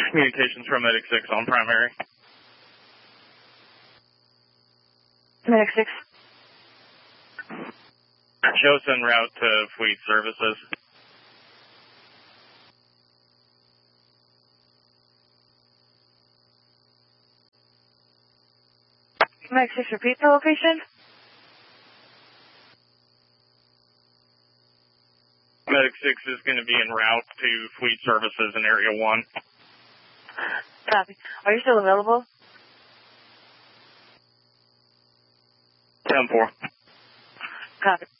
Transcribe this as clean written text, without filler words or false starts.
Communications from Medic 6 on primary. Medic 6. Show us en route to fleet services. Medic 6, repeat the location. Medic 6 is going to be en route to fleet services in Area 1. Copy. Are you still available? 10-4. Copy.